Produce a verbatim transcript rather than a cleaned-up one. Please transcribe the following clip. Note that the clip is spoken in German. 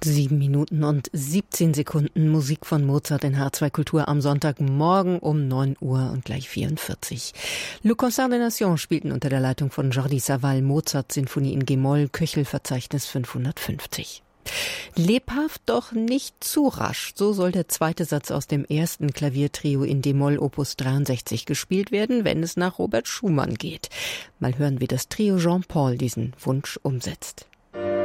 Sieben Minuten und siebzehn Sekunden Musik von Mozart in H zwei Kultur am Sonntagmorgen um neun Uhr und gleich vierundvierzig. Le Concert des Nations spielten unter der Leitung von Jordi Savall Mozart Sinfonie in G-Moll, Köchel-Verzeichnis fünfhundertfünfzig. Lebhaft, doch nicht zu rasch. So soll der zweite Satz aus dem ersten Klaviertrio in D-Moll Opus dreiundsechzig gespielt werden, wenn es nach Robert Schumann geht. Mal hören, wie das Trio Jean Paul diesen Wunsch umsetzt.